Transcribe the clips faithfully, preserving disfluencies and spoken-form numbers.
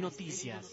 Noticias.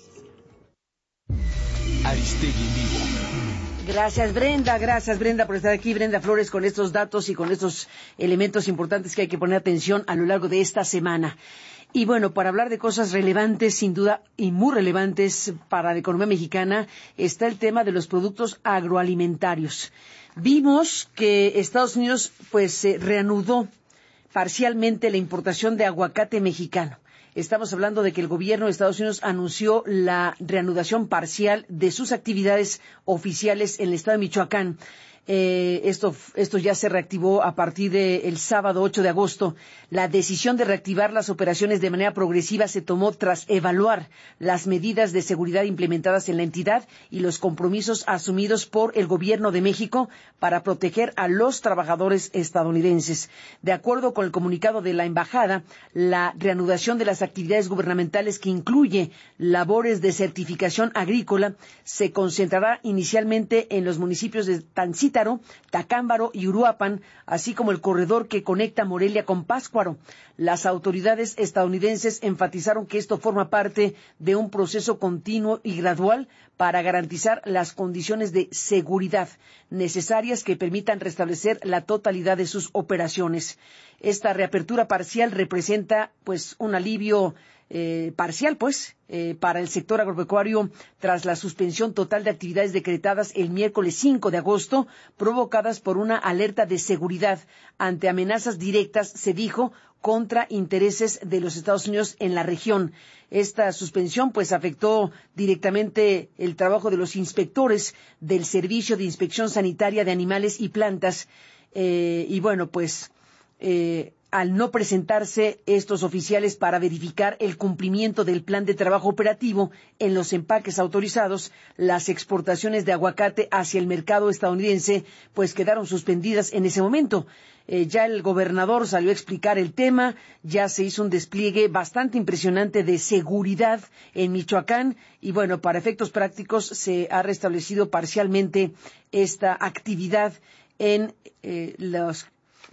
Aristegui en vivo. Gracias, Brenda, gracias, Brenda, por estar aquí. Brenda Flores, con estos datos y con estos elementos importantes que hay que poner atención a lo largo de esta semana. Y bueno, para hablar de cosas relevantes, sin duda, y muy relevantes para la economía mexicana, está el tema de los productos agroalimentarios. Vimos que Estados Unidos, pues, eh, reanudó parcialmente la importación de aguacate mexicano. Estamos hablando de que el gobierno de Estados Unidos anunció la reanudación parcial de sus actividades oficiales en el estado de Michoacán. Eh, esto, esto ya se reactivó a partir del sábado ocho de agosto. La decisión de reactivar las operaciones de manera progresiva se tomó tras evaluar las medidas de seguridad implementadas en la entidad y los compromisos asumidos por el gobierno de México para proteger a los trabajadores estadounidenses. De acuerdo con el comunicado de la embajada, la reanudación de las actividades gubernamentales, que incluye labores de certificación agrícola, se concentrará inicialmente en los municipios de Tancítaro, Tacámbaro y Uruapan, así como el corredor que conecta Morelia con Pátzcuaro. Las autoridades estadounidenses enfatizaron que esto forma parte de un proceso continuo y gradual para garantizar las condiciones de seguridad necesarias que permitan restablecer la totalidad de sus operaciones. Esta reapertura parcial representa, pues, un alivio Eh, parcial, pues, eh, para el sector agropecuario tras la suspensión total de actividades decretadas el miércoles cinco de agosto, provocadas por una alerta de seguridad ante amenazas directas, se dijo, contra intereses de los Estados Unidos en la región. Esta suspensión, pues, afectó directamente el trabajo de los inspectores del Servicio de Inspección Sanitaria de Animales y Plantas. Eh, y bueno, pues, eh, al no presentarse estos oficiales para verificar el cumplimiento del plan de trabajo operativo en los empaques autorizados, las exportaciones de aguacate hacia el mercado estadounidense pues quedaron suspendidas en ese momento. Eh, ya el gobernador salió a explicar el tema, ya se hizo un despliegue bastante impresionante de seguridad en Michoacán y bueno, para efectos prácticos se ha restablecido parcialmente esta actividad en eh, los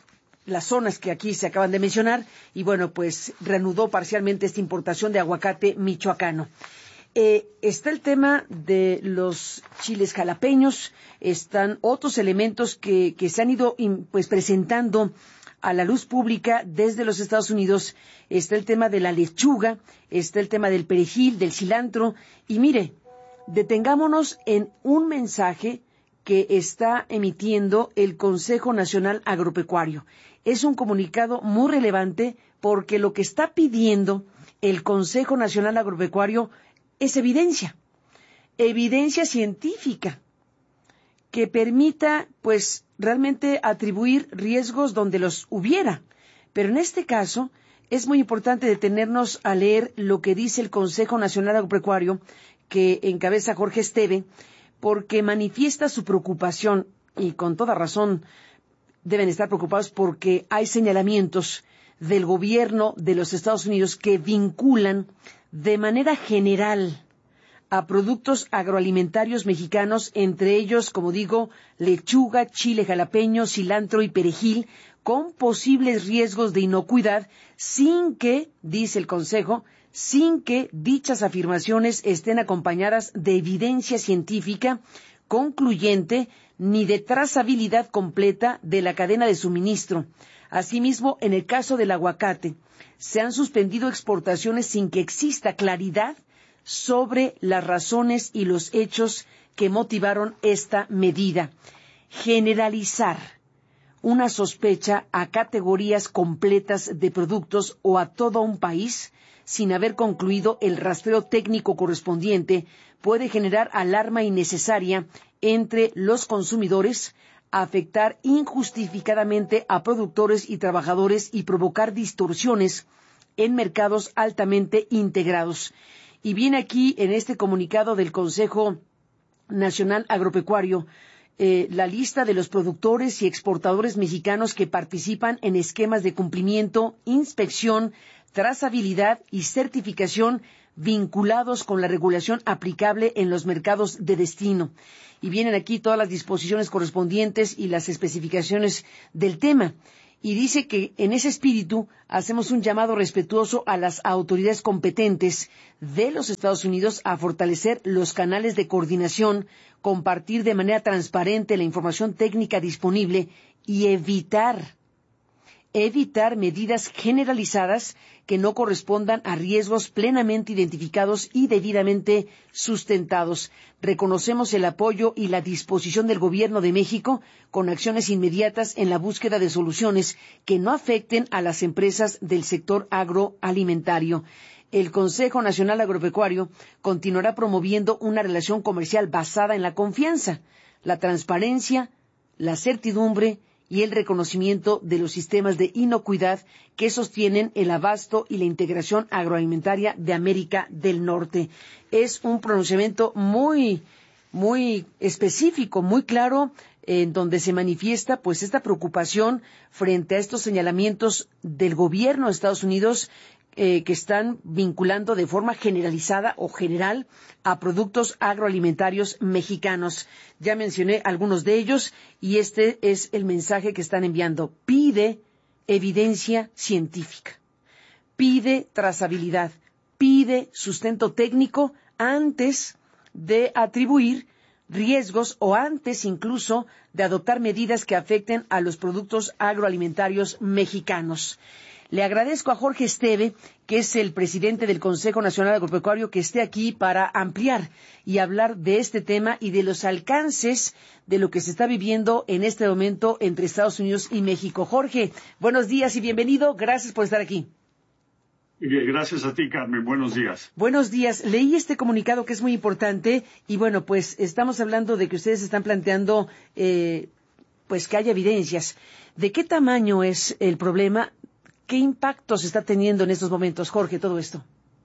las zonas que aquí se acaban de mencionar, y bueno, pues reanudó parcialmente esta importación de aguacate michoacano. Eh, está el tema de los chiles jalapeños, están otros elementos que, que se han ido pues presentando a la luz pública desde los Estados Unidos. Está el tema de la lechuga, está el tema del perejil, del cilantro, y mire, detengámonos en un mensaje que está emitiendo el Consejo Nacional Agropecuario. Es un comunicado muy relevante porque lo que está pidiendo el Consejo Nacional Agropecuario es evidencia, evidencia científica que permita, pues, realmente atribuir riesgos donde los hubiera. Pero en este caso es muy importante detenernos a leer lo que dice el Consejo Nacional Agropecuario, que encabeza Jorge Esteve, porque manifiesta su preocupación, y con toda razón deben estar preocupados porque hay señalamientos del gobierno de los Estados Unidos que vinculan de manera general a productos agroalimentarios mexicanos, entre ellos, como digo, lechuga, chile jalapeño, cilantro y perejil, con posibles riesgos de inocuidad, sin que, dice el Consejo, sin que dichas afirmaciones estén acompañadas de evidencia científica concluyente ni de trazabilidad completa de la cadena de suministro. Asimismo, en el caso del aguacate, se han suspendido exportaciones sin que exista claridad sobre las razones y los hechos que motivaron esta medida. Generalizar una sospecha a categorías completas de productos o a todo un país sin haber concluido el rastreo técnico correspondiente puede generar alarma innecesaria entre los consumidores, afectar injustificadamente a productores y trabajadores y provocar distorsiones en mercados altamente integrados. Y viene aquí, en este comunicado del Consejo Nacional Agropecuario, eh, la lista de los productores y exportadores mexicanos que participan en esquemas de cumplimiento, inspección, trazabilidad y certificación vinculados con la regulación aplicable en los mercados de destino. Y vienen aquí todas las disposiciones correspondientes y las especificaciones del tema. y dice que en ese espíritu hacemos un llamado respetuoso a las autoridades competentes de los Estados Unidos a fortalecer los canales de coordinación, compartir de manera transparente la información técnica disponible y evitar evitar medidas generalizadas que no correspondan a riesgos plenamente identificados y debidamente sustentados. Reconocemos el apoyo y la disposición del Gobierno de México con acciones inmediatas en la búsqueda de soluciones que no afecten a las empresas del sector agroalimentario. El Consejo Nacional Agropecuario continuará promoviendo una relación comercial basada en la confianza, la transparencia, la certidumbre y el reconocimiento de los sistemas de inocuidad que sostienen el abasto y la integración agroalimentaria de América del Norte. Es un pronunciamiento muy, muy específico, muy claro, en donde se manifiesta pues esta preocupación frente a estos señalamientos del gobierno de Estados Unidos eh, que están vinculando de forma generalizada o general a productos agroalimentarios mexicanos. Ya mencioné algunos de ellos y este es el mensaje que están enviando. Pide evidencia científica, pide trazabilidad, pide sustento técnico antes de atribuir riesgos o antes incluso de adoptar medidas que afecten a los productos agroalimentarios mexicanos. Le agradezco a Jorge Esteve, que es el presidente del Consejo Nacional Agropecuario, que esté aquí para ampliar y hablar de este tema y de los alcances de lo que se está viviendo en este momento entre Estados Unidos y México. Jorge, buenos días y bienvenido. Gracias por estar aquí. Gracias a ti, Carmen. Buenos días. Buenos días. Leí este comunicado que es muy importante y, bueno, pues estamos hablando de que ustedes están planteando eh, pues que haya evidencias. ¿De qué tamaño es el problema? ¿Qué impacto se está teniendo en estos momentos, Jorge, todo esto?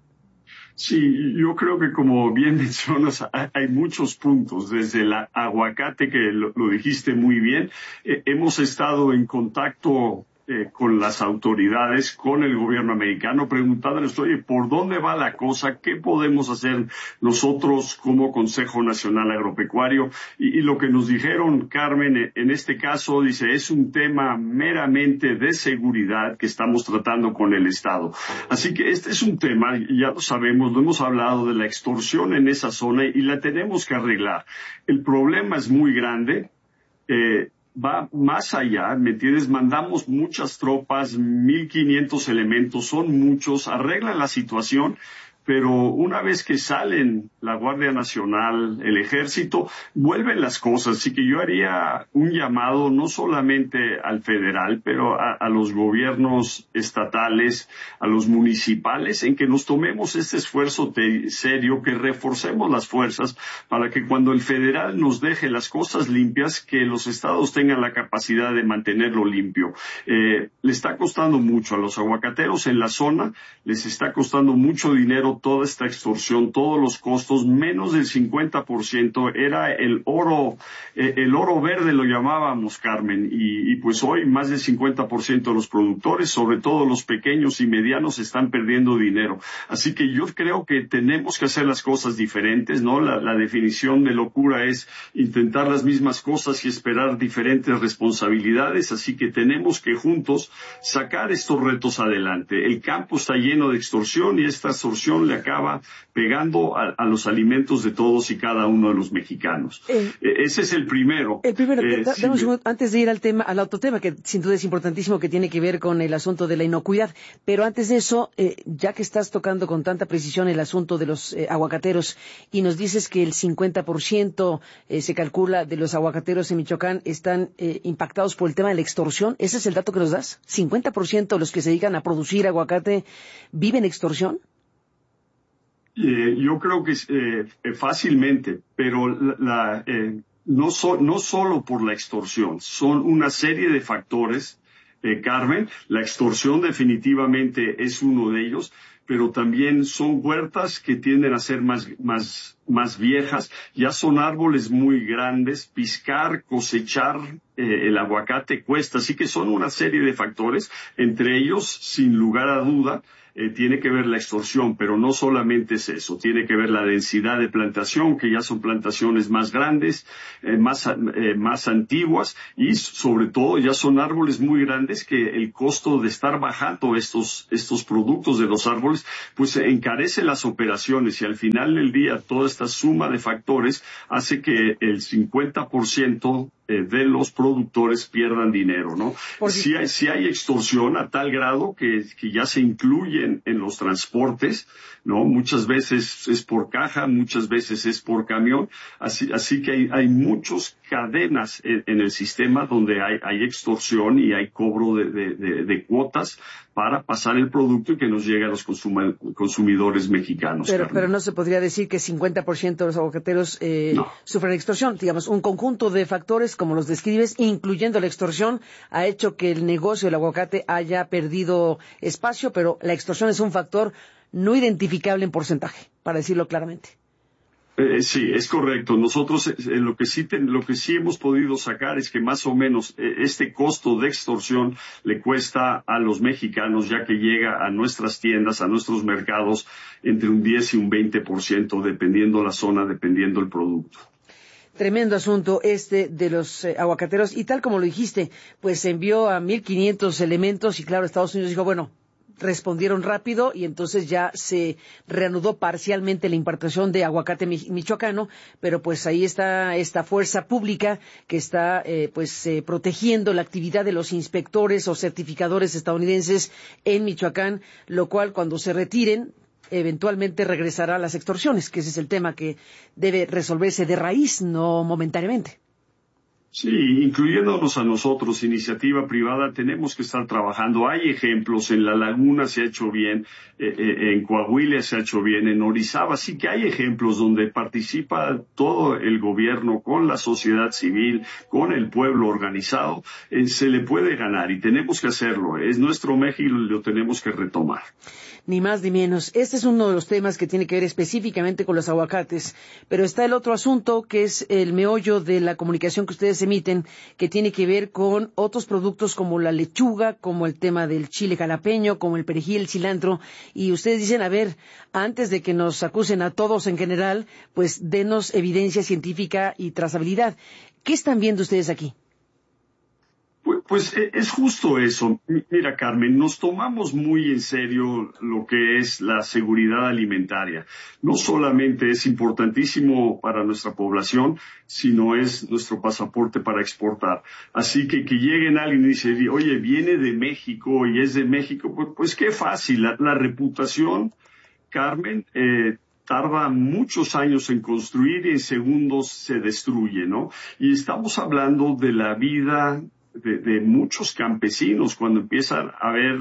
Sí, yo creo que como bien mencionas, hay muchos puntos. Desde el aguacate, que lo, lo dijiste muy bien, eh, hemos estado en contacto eh, con las autoridades, con el gobierno americano, preguntándoles, oye, ¿por dónde va la cosa? ¿Qué podemos hacer nosotros como Consejo Nacional Agropecuario? Y, y lo que nos dijeron, Carmen, en este caso, dice, es un tema meramente de seguridad que estamos tratando con el Estado. Así que este es un tema, ya lo sabemos, lo hemos hablado de la extorsión en esa zona y la tenemos que arreglar. El problema es muy grande. Eh, va más allá, ¿me entiendes? Mandamos muchas tropas, mil quinientos elementos, son muchos, arreglan la situación, pero una vez que salen la Guardia Nacional, el Ejército, vuelven las cosas. Así que yo haría un llamado no solamente al federal, pero a, a los gobiernos estatales, a los municipales, en que nos tomemos este esfuerzo te, serio, que reforcemos las fuerzas para que cuando el federal nos deje las cosas limpias, que los estados tengan la capacidad de mantenerlo limpio. Eh, le está costando mucho a los aguacateros en la zona, les está costando mucho dinero toda esta extorsión, todos los costos, menos del cincuenta por ciento era el oro, eh, el oro verde lo llamábamos, Carmen, y, y pues hoy más del cincuenta por ciento de los productores, sobre todo los pequeños y medianos, están perdiendo dinero. Así que yo creo que tenemos que hacer las cosas diferentes, ¿no? La, la definición de locura es intentar las mismas cosas y esperar diferentes responsabilidades, así que tenemos que juntos sacar estos retos adelante. El campo está lleno de extorsión y esta extorsión le acaba pegando a, a los alimentos de todos y cada uno de los mexicanos. Eh, Ese es el primero. El primero, eh, da, si dame un me... segundo, antes de ir al tema, al otro tema, que sin duda es importantísimo, que tiene que ver con el asunto de la inocuidad. Pero antes de eso, eh, ya que estás tocando con tanta precisión el asunto de los eh, aguacateros y nos dices que el cincuenta por ciento eh, se calcula de los aguacateros en Michoacán están eh, impactados por el tema de la extorsión, ¿ese es el dato que nos das? ¿cincuenta por ciento de los que se dedican a producir aguacate viven extorsión? Eh, yo creo que eh, fácilmente, pero la, la, eh, no, so, no solo por la extorsión, son una serie de factores, eh, Carmen. La extorsión definitivamente es uno de ellos, pero también son huertas que tienden a ser más, más, más viejas, ya son árboles muy grandes, piscar, cosechar eh, el aguacate cuesta, así que son una serie de factores, entre ellos, sin lugar a duda, eh, tiene que ver la extorsión, pero no solamente es eso, tiene que ver la densidad de plantación, que ya son plantaciones más grandes, eh, más, eh, más antiguas, y sobre todo ya son árboles muy grandes que el costo de estar bajando estos, estos productos de los árboles, pues encarece las operaciones, y al final del día toda esta suma de factores hace que el cincuenta por ciento de los productores pierdan dinero, ¿no? Porque... Si hay, si hay extorsión a tal grado que, que ya se incluyen en los transportes, ¿no? Muchas veces es por caja, muchas veces es por camión, así, así que hay, hay muchas cadenas en, en el sistema donde hay, hay extorsión y hay cobro de, de, de, de cuotas para pasar el producto y que nos llegue a los consuma, consumidores mexicanos. Pero, pero no se podría decir que cincuenta por ciento de los aguacateros eh, no. sufren extorsión. Digamos, un conjunto de factores, como los describes, incluyendo la extorsión, ha hecho que el negocio del aguacate haya perdido espacio, pero la extorsión es un factor no identificable en porcentaje, para decirlo claramente. Eh, sí, es correcto. Nosotros eh, lo que sí ten, lo que sí hemos podido sacar es que más o menos eh, este costo de extorsión le cuesta a los mexicanos, ya que llega a nuestras tiendas, a nuestros mercados, entre un diez y un veinte por ciento, dependiendo la zona, dependiendo el producto. Tremendo asunto este de los eh, aguacateros, y tal como lo dijiste, pues se envió a mil quinientos elementos y claro, Estados Unidos dijo, bueno, respondieron rápido y entonces ya se reanudó parcialmente la importación de aguacate michoacano, pero pues ahí está esta fuerza pública que está eh, pues eh, protegiendo la actividad de los inspectores o certificadores estadounidenses en Michoacán, lo cual cuando se retiren eventualmente regresará a las extorsiones, que ese es el tema que debe resolverse de raíz, no momentáneamente. Sí, incluyéndonos a nosotros, iniciativa privada, tenemos que estar trabajando. Hay ejemplos, en La Laguna se ha hecho bien, eh, eh, en Coahuila se ha hecho bien, en Orizaba, sí que hay ejemplos donde participa todo el gobierno con la sociedad civil, con el pueblo organizado, eh, se le puede ganar y tenemos que hacerlo. Es nuestro México y lo tenemos que retomar. Ni más ni menos. Este es uno de los temas que tiene que ver específicamente con los aguacates, pero está el otro asunto que es el meollo de la comunicación que ustedes emiten, que tiene que ver con otros productos como la lechuga, como el tema del chile jalapeño, como el perejil, el cilantro, y ustedes dicen, a ver, antes de que nos acusen a todos en general, pues denos evidencia científica y trazabilidad. ¿Qué están viendo ustedes aquí? Pues es justo eso. Mira, Carmen, nos tomamos muy en serio lo que es la seguridad alimentaria. No solamente es importantísimo para nuestra población, sino es nuestro pasaporte para exportar. Así que que lleguen alguien y dice, oye, viene de México y es de México, pues, pues qué fácil. La, la reputación, Carmen, eh, tarda muchos años en construir y en segundos se destruye, ¿no? Y estamos hablando de la vida De, de muchos campesinos cuando empiezan a haber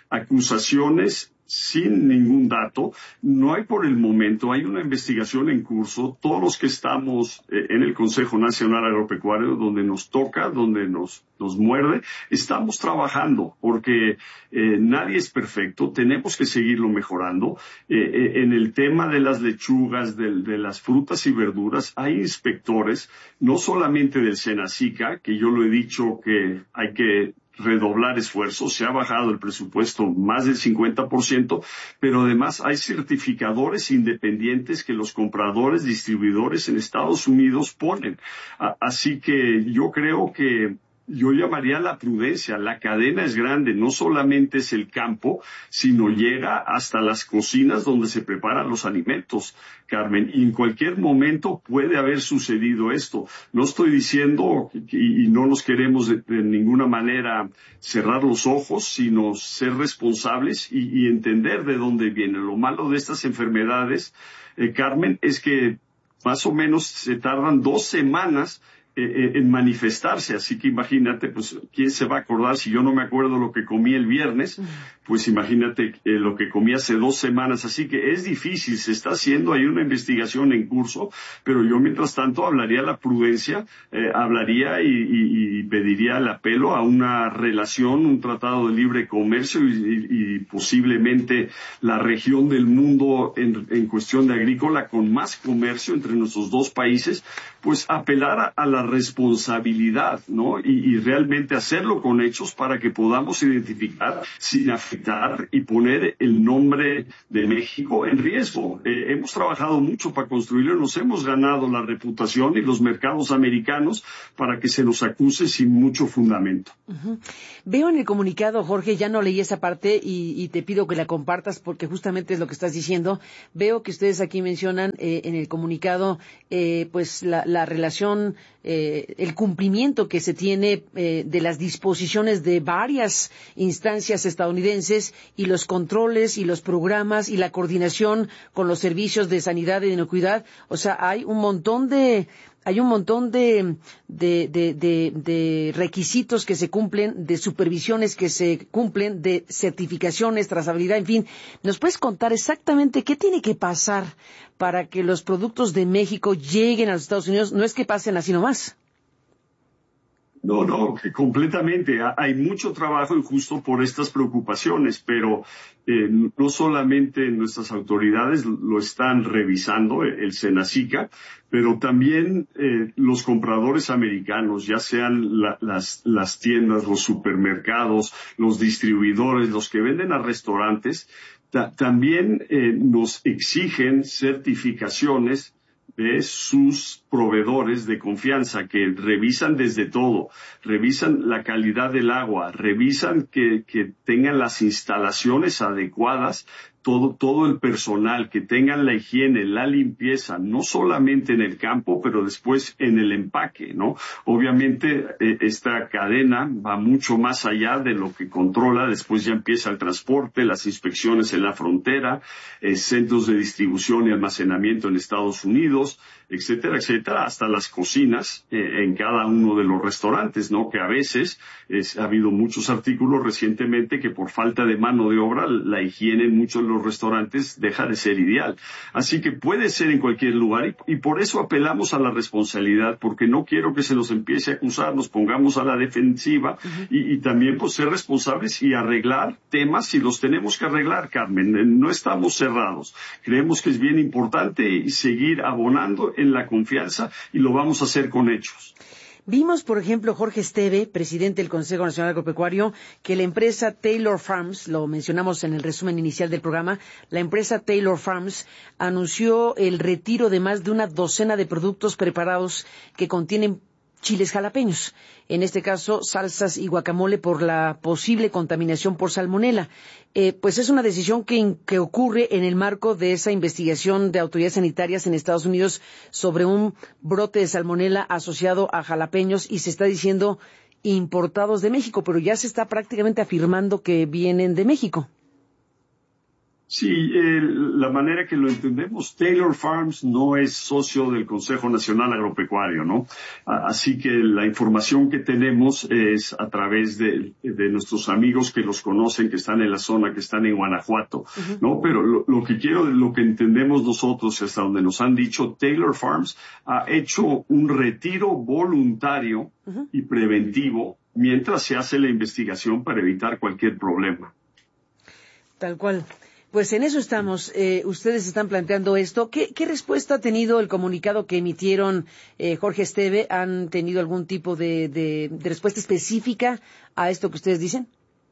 acusaciones sin ningún dato. No hay por el momento, hay una investigación en curso. Todos los que estamos eh, en el Consejo Nacional Agropecuario, donde nos toca, donde nos, nos muerde, estamos trabajando porque eh, nadie es perfecto, tenemos que seguirlo mejorando. Eh, eh, en el tema de las lechugas, de, de las frutas y verduras, hay inspectores, no solamente del Senacica, que yo lo he dicho que hay que redoblar esfuerzos, se ha bajado el presupuesto más del cincuenta por ciento, pero además hay certificadores independientes que los compradores, distribuidores en Estados Unidos ponen. Así que yo creo que yo llamaría la prudencia. La cadena es grande, no solamente es el campo, sino llega hasta las cocinas donde se preparan los alimentos, Carmen. Y en cualquier momento puede haber sucedido esto. No estoy diciendo, y, y no nos queremos de, de ninguna manera cerrar los ojos, sino ser responsables y, y entender de dónde viene. Lo malo de estas enfermedades, eh, Carmen, es que más o menos se tardan dos semanas Eh, en manifestarse, así que imagínate, pues, ¿quién se va a acordar si yo no me acuerdo lo que comí el viernes? Pues imagínate eh, lo que comí hace dos semanas, así que es difícil, se está haciendo, hay una investigación en curso, pero yo mientras tanto hablaría la prudencia, eh, hablaría y, y, y pediría el apelo a una relación, un tratado de libre comercio y, y, y posiblemente la región del mundo en, en cuestión de agrícola con más comercio entre nuestros dos países, pues apelar a, a la la responsabilidad, ¿no? Y, y realmente hacerlo con hechos para que podamos identificar sin afectar y poner el nombre de México en riesgo. Eh, hemos trabajado mucho para construirlo, nos hemos ganado la reputación y los mercados americanos para que se nos acuse sin mucho fundamento. Uh-huh. Veo en el comunicado, Jorge, ya no leí esa parte y, y te pido que la compartas porque justamente es lo que estás diciendo. Veo que ustedes aquí mencionan eh, en el comunicado eh, pues la, la relación, eh, el cumplimiento que se tiene eh, de las disposiciones de varias instancias estadounidenses y los controles y los programas y la coordinación con los servicios de sanidad y de inocuidad. O sea, hay un montón de hay un montón de, de, de, de, de requisitos que se cumplen, de supervisiones que se cumplen, de certificaciones, trazabilidad, en fin. ¿Nos puedes contar exactamente qué tiene que pasar para que los productos de México lleguen a los Estados Unidos? No es que pasen así nomás. No, no, completamente. Hay mucho trabajo y justo por estas preocupaciones, pero eh, no solamente nuestras autoridades lo están revisando, el Senacica, pero también eh, los compradores americanos, ya sean la, las, las tiendas, los supermercados, los distribuidores, los que venden a restaurantes, ta- también eh, nos exigen certificaciones de sus proveedores de confianza que revisan desde todo, revisan la calidad del agua, revisan que, que tengan las instalaciones adecuadas, todo, todo el personal, que tengan la higiene, la limpieza, no solamente en el campo, pero después en el empaque, ¿no? Obviamente, eh, esta cadena va mucho más allá de lo que controla, después ya empieza el transporte, las inspecciones en la frontera, eh, centros de distribución y almacenamiento en Estados Unidos, etcétera, etcétera, hasta las cocinas eh, en cada uno de los restaurantes, ¿no? Que a veces es, ha habido muchos artículos recientemente que por falta de mano de obra, la higiene en muchos de los restaurantes deja de ser ideal. Así que puede ser en cualquier lugar y, y por eso apelamos a la responsabilidad, porque no quiero que se nos empiece a acusar, nos pongamos a la defensiva uh-huh. y, y también pues ser responsables y arreglar temas si los tenemos que arreglar, Carmen. No estamos cerrados. Creemos que es bien importante y seguir abonando en la confianza y lo vamos a hacer con hechos. Vimos, por ejemplo, Jorge Esteve, presidente del Consejo Nacional Agropecuario, que la empresa Taylor Farms, lo mencionamos en el resumen inicial del programa, la empresa Taylor Farms anunció el retiro de más de una docena de productos preparados que contienen chiles jalapeños, en este caso salsas y guacamole, por la posible contaminación por salmonela. Eh, pues es una decisión que, que ocurre en el marco de esa investigación de autoridades sanitarias en Estados Unidos sobre un brote de salmonela asociado a jalapeños y se está diciendo importados de México, pero ya se está prácticamente afirmando que vienen de México. Sí, eh, la manera que lo entendemos, Taylor Farms no es socio del Consejo Nacional Agropecuario, ¿no? Así que la información que tenemos es a través de, de nuestros amigos que los conocen, que están en la zona, que están en Guanajuato, uh-huh. ¿no? Pero lo, lo que quiero, lo que entendemos nosotros, hasta donde nos han dicho, Taylor Farms ha hecho un retiro voluntario uh-huh. y preventivo mientras se hace la investigación para evitar cualquier problema. Tal cual. Pues en eso estamos. Eh, ustedes están planteando esto. ¿Qué, qué respuesta ha tenido el comunicado que emitieron eh, Jorge Esteve? ¿Han tenido algún tipo de, de, de respuesta específica a esto que ustedes dicen?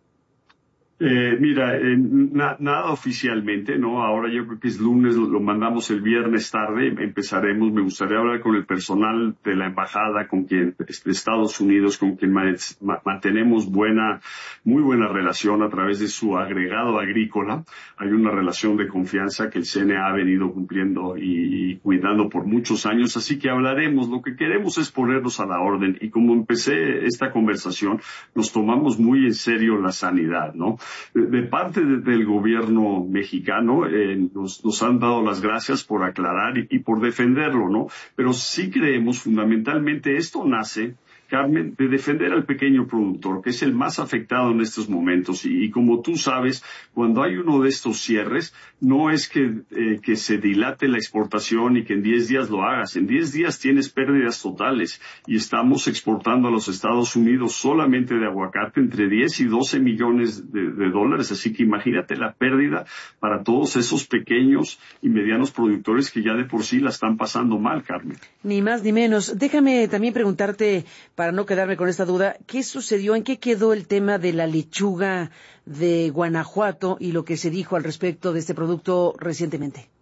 Eh, mira, eh, na, nada oficialmente, ¿no? Ahora yo creo que es lunes, lo, lo mandamos el viernes tarde, empezaremos. Me gustaría hablar con el personal de la embajada, con quien, de Estados Unidos, con quien ma, ma, mantenemos buena, muy buena relación a través de su agregado agrícola. Hay una relación de confianza que el C N A ha venido cumpliendo y, y cuidando por muchos años, así que hablaremos. Lo que queremos es ponernos a la orden y como empecé esta conversación, nos tomamos muy en serio la sanidad, ¿no? De parte de, del gobierno mexicano eh, nos, nos han dado las gracias por aclarar y, y por defenderlo, ¿no? Pero sí creemos fundamentalmente esto nace Carmen, de defender al pequeño productor, que es el más afectado en estos momentos. Y, y como tú sabes, cuando hay uno de estos cierres, no es que, eh, que se dilate la exportación y que en diez días lo hagas. En diez días tienes pérdidas totales y estamos exportando a los Estados Unidos solamente de aguacate entre diez y doce millones de, de dólares. Así que imagínate la pérdida para todos esos pequeños y medianos productores que ya de por sí la están pasando mal, Carmen. Ni más ni menos. Déjame también preguntarte, para no quedarme con esta duda, ¿qué sucedió, en qué quedó el tema de la lechuga de Guanajuato y lo que se dijo al respecto de este producto recientemente?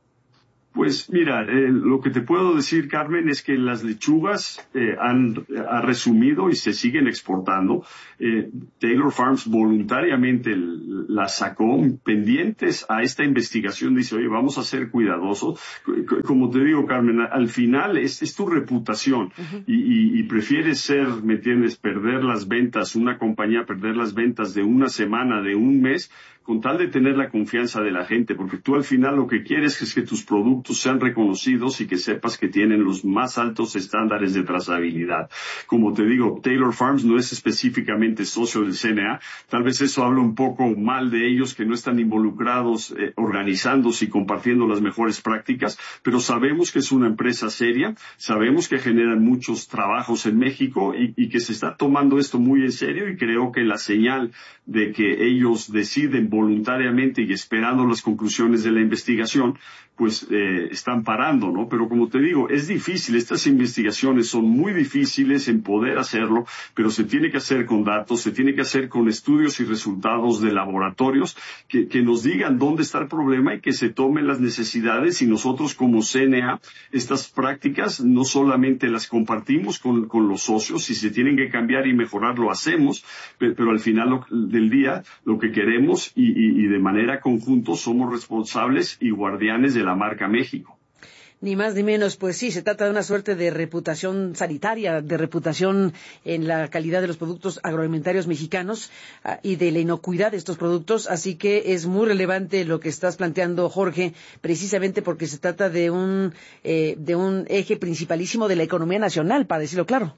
Pues mira, eh, lo que te puedo decir, Carmen, es que las lechugas eh, han ha resumido y se siguen exportando. Eh, Taylor Farms voluntariamente las sacó pendientes a esta investigación. Dice, oye, vamos a ser cuidadosos. Como te digo, Carmen, al final es, es tu reputación. Uh-huh. y, y, y prefieres ser, ¿me entiendes?, perder las ventas, una compañía perder las ventas de una semana, de un mes, con tal de tener la confianza de la gente, porque tú al final lo que quieres es que tus productos sean reconocidos y que sepas que tienen los más altos estándares de trazabilidad. Como te digo, Taylor Farms no es específicamente socio del C N A, tal vez eso habla un poco mal de ellos, que no están involucrados, eh, organizándose y compartiendo las mejores prácticas, pero sabemos que es una empresa seria, sabemos que generan muchos trabajos en México y, y que se está tomando esto muy en serio, y creo que la señal de que ellos deciden voluntariamente y esperando las conclusiones de la investigación, pues eh, están parando, ¿no? Pero como te digo, es difícil, estas investigaciones son muy difíciles en poder hacerlo, pero se tiene que hacer con datos, se tiene que hacer con estudios y resultados de laboratorios que, que nos digan dónde está el problema y que se tomen las necesidades, y nosotros como C N A, estas prácticas no solamente las compartimos con, con los socios, si se tienen que cambiar y mejorar lo hacemos, pero, pero al final lo, del día lo que queremos y, y, y de manera conjunto somos responsables y guardianes de la marca México. Ni más ni menos, pues sí, se trata de una suerte de reputación sanitaria, de reputación en la calidad de los productos agroalimentarios mexicanos uh, y de la inocuidad de estos productos, así que es muy relevante lo que estás planteando, Jorge, precisamente porque se trata de un, eh, de un eje principalísimo de la economía nacional, para decirlo claro.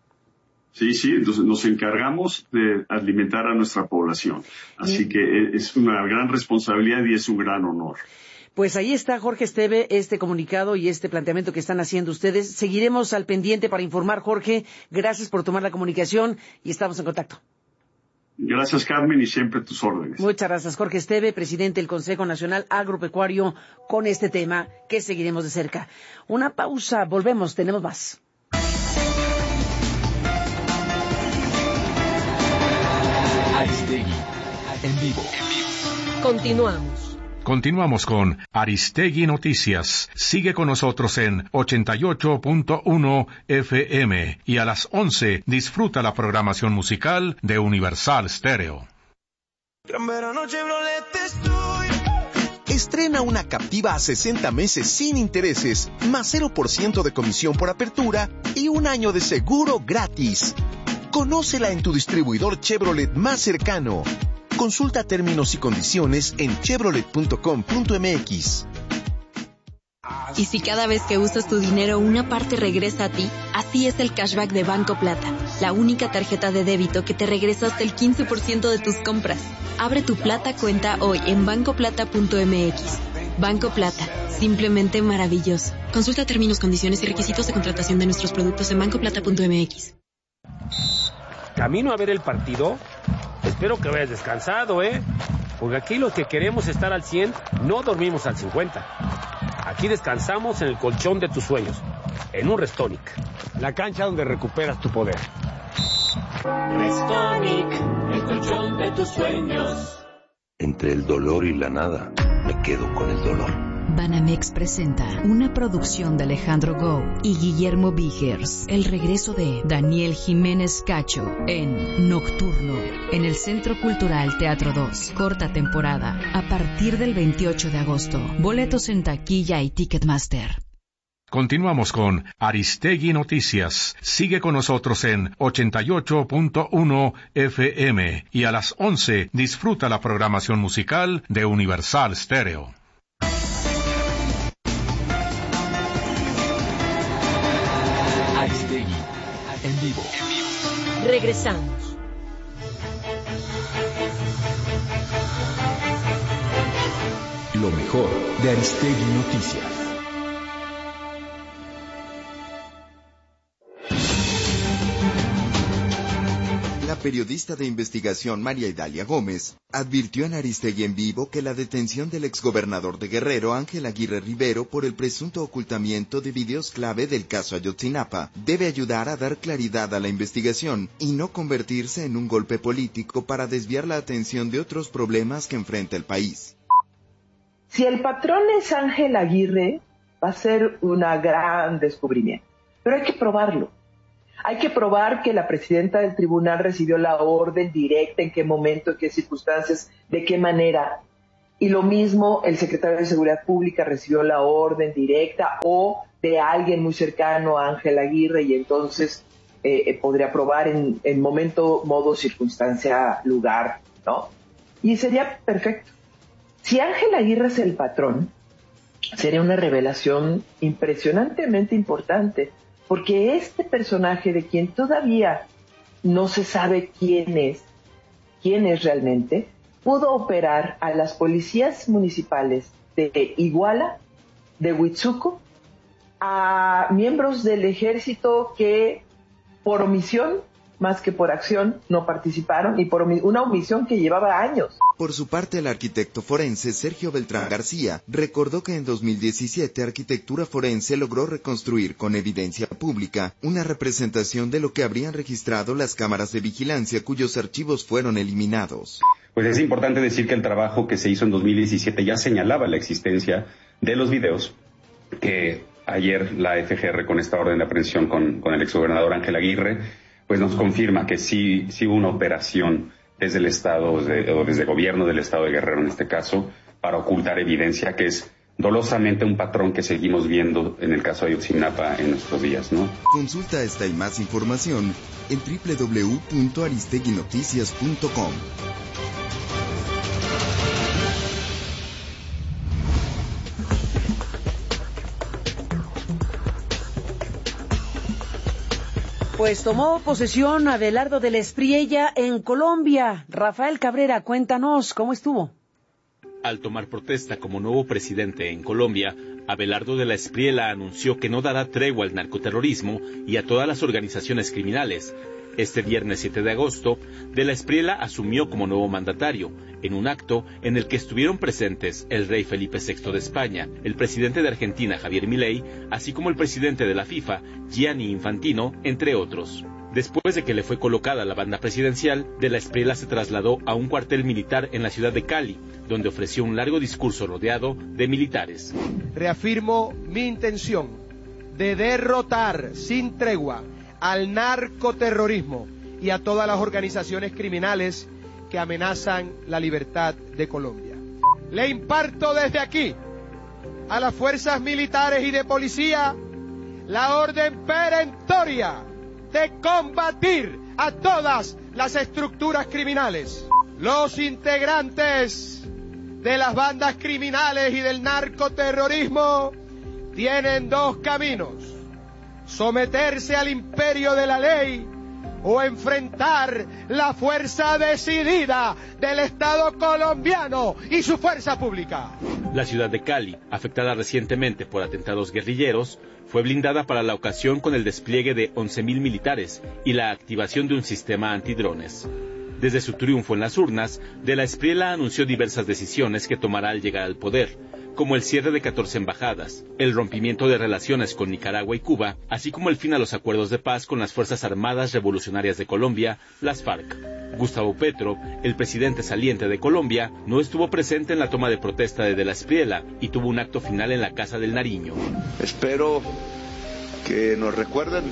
Sí, sí, entonces nos encargamos de alimentar a nuestra población, así que es una gran responsabilidad y es un gran honor. Pues ahí está, Jorge Esteve, este comunicado y este planteamiento que están haciendo ustedes. Seguiremos al pendiente para informar, Jorge. Gracias por tomar la comunicación y estamos en contacto. Gracias, Carmen, y siempre tus órdenes. Muchas gracias, Jorge Esteve, presidente del Consejo Nacional Agropecuario, con este tema que seguiremos de cerca. Una pausa, volvemos, tenemos más. Aristegui, en vivo. Continuamos. Continuamos con Aristegui Noticias. Sigue con nosotros en ochenta y ocho punto uno F M y a las once disfruta la programación musical de Universal Stereo. Estrena una Captiva a sesenta meses sin intereses, más cero por ciento de comisión por apertura y un año de seguro gratis. Conócela en tu distribuidor Chevrolet más cercano. Consulta términos y condiciones en chevrolet punto com punto m x. Y si cada vez que usas tu dinero una parte regresa a ti, así es el cashback de Banco Plata, la única tarjeta de débito que te regresa hasta el quince por ciento de tus compras. Abre tu Plata cuenta hoy en banco plata punto m x. Banco Plata, simplemente maravilloso. Consulta términos, condiciones y requisitos de contratación de nuestros productos en banco plata punto m x. ¿Camino a ver el partido? Espero que vayas descansado, ¿eh? Porque aquí los que queremos estar al cien no dormimos al cincuenta. Aquí descansamos en el colchón de tus sueños, en un Restonic, la cancha donde recuperas tu poder. Restonic, el colchón de tus sueños. Entre el dolor y la nada, me quedo con el dolor. Banamex presenta una producción de Alejandro Gou y Guillermo Vigers, el regreso de Daniel Jiménez Cacho en Nocturno, en el Centro Cultural Teatro dos, corta temporada, a partir del veintiocho de agosto. Boletos en taquilla y Ticketmaster. Continuamos con Aristegui Noticias. Sigue con nosotros en ochenta y ocho punto uno F M y a las once disfruta la programación musical de Universal Stereo. Aristegui, en vivo. Regresamos. Lo mejor de Aristegui Noticias. La periodista de investigación María Idalia Gómez advirtió en Aristegui en vivo que la detención del exgobernador de Guerrero, Ángel Aguirre Rivero, por el presunto ocultamiento de videos clave del caso Ayotzinapa, debe ayudar a dar claridad a la investigación y no convertirse en un golpe político para desviar la atención de otros problemas que enfrenta el país. Si el patrón es Ángel Aguirre, va a ser un gran descubrimiento, pero hay que probarlo. Hay que probar que la presidenta del tribunal recibió la orden directa, en qué momento, en qué circunstancias, de qué manera. Y lo mismo, el secretario de Seguridad Pública recibió la orden directa o de alguien muy cercano a Ángel Aguirre y entonces eh, podría probar en, en momento, modo, circunstancia, lugar, ¿no? Y sería perfecto. Si Ángel Aguirre es el patrón, sería una revelación impresionantemente importante. Porque este personaje de quien todavía no se sabe quién es, quién es realmente, pudo operar a las policías municipales de Iguala, de Huitzuco, a miembros del ejército que por omisión, más que por acción, no participaron, y por una omisión que llevaba años. Por su parte, el arquitecto forense Sergio Beltrán García recordó que en dos mil diecisiete Arquitectura Forense logró reconstruir con evidencia pública una representación de lo que habrían registrado las cámaras de vigilancia cuyos archivos fueron eliminados. Pues es importante decir que el trabajo que se hizo en dos mil diecisiete ya señalaba la existencia de los videos que ayer la F G R, con esta orden de aprehensión con, con el exgobernador Ángel Aguirre, pues nos confirma que sí, sí hubo una operación desde el Estado, de, o desde el gobierno del Estado de Guerrero en este caso, para ocultar evidencia, que es dolosamente un patrón que seguimos viendo en el caso de Ayotzinapa en nuestros días, ¿no? Consulta esta y más información en doble u doble u doble u punto aristegui noticias punto com. Pues tomó posesión Abelardo de la Espriella en Colombia. Rafael Cabrera, cuéntanos, ¿cómo estuvo? Al tomar protesta como nuevo presidente en Colombia, Abelardo de la Espriella anunció que no dará tregua al narcoterrorismo y a todas las organizaciones criminales. Este viernes siete de agosto, de la Espriella asumió como nuevo mandatario, en un acto en el que estuvieron presentes el rey Felipe sexto de España, el presidente de Argentina Javier Milei, así como el presidente de la FIFA, Gianni Infantino, entre otros. Después de que le fue colocada la banda presidencial, de la Espriella se trasladó a un cuartel militar en la ciudad de Cali, donde ofreció un largo discurso rodeado de militares. Reafirmo mi intención de derrotar sin tregua al narcoterrorismo y a todas las organizaciones criminales que amenazan la libertad de Colombia. Le imparto desde aquí a las fuerzas militares y de policía la orden perentoria de combatir a todas las estructuras criminales. Los integrantes de las bandas criminales y del narcoterrorismo tienen dos caminos: someterse al imperio de la ley o enfrentar la fuerza decidida del Estado colombiano y su fuerza pública. La ciudad de Cali, afectada recientemente por atentados guerrilleros, fue blindada para la ocasión con el despliegue de once mil militares y la activación de un sistema antidrones. Desde su triunfo en las urnas, de la Espriella anunció diversas decisiones que tomará al llegar al poder, como el cierre de catorce embajadas, el rompimiento de relaciones con Nicaragua y Cuba, así como el fin a los acuerdos de paz con las Fuerzas Armadas Revolucionarias de Colombia, las FARC. Gustavo Petro, el presidente saliente de Colombia, no estuvo presente en la toma de protesta de De la Espriella y tuvo un acto final en la Casa del Nariño. Espero que nos recuerden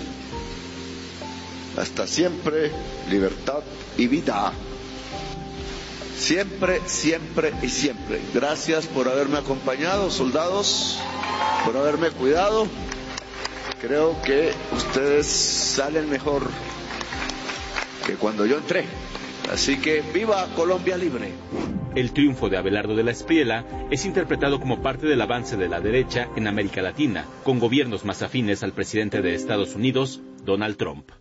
hasta siempre libertad y vida. Siempre, siempre y siempre. Gracias por haberme acompañado, soldados, por haberme cuidado. Creo que ustedes salen mejor que cuando yo entré. Así que ¡viva Colombia libre! El triunfo de Abelardo de la Espriella es interpretado como parte del avance de la derecha en América Latina, con gobiernos más afines al presidente de Estados Unidos, Donald Trump.